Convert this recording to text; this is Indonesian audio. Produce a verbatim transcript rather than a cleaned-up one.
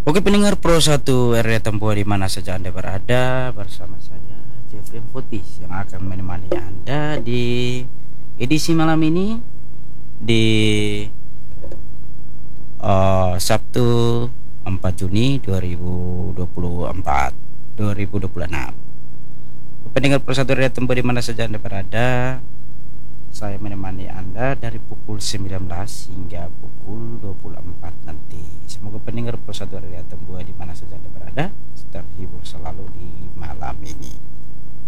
Oke pendengar Pro satu R R Tempo di mana saja Anda berada, bersama saya Jeffrey Fotis yang akan menemani Anda di edisi malam ini di uh, Sabtu empat Juni dua ribu dua puluh empat dua ribu dua puluh enam. Pendengar Pro satu R R Tempo di mana saja Anda berada, saya menemani Anda dari pukul sembilan belas hingga pukul dua puluh empat nanti. Semoga pendengar Pro satu R R Tempo di mana saja Anda berada terhibur selalu di malam ini.